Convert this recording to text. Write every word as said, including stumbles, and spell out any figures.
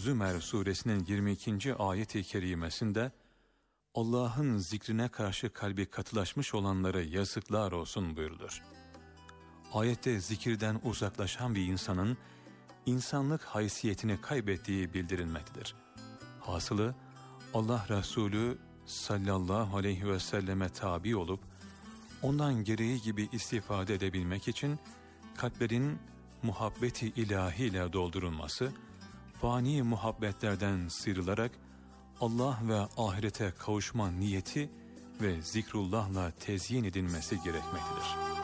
Zümer suresinin yirmi ikinci ayet-i kerimesinde Allah'ın zikrine karşı kalbi katılaşmış olanlara yazıklar olsun buyurulur. Ayette zikirden uzaklaşan bir insanın insanlık haysiyetini kaybettiği bildirilmektedir. Hasılı Allah Resulü sallallahu aleyhi ve selleme tabi olup ondan gereği gibi istifade edebilmek için kalplerin muhabbeti ilahiyle doldurulması, fani muhabbetlerden sıyrılarak Allah ve ahirete kavuşma niyeti ve zikrullahla tezyin edilmesi gerekmektedir.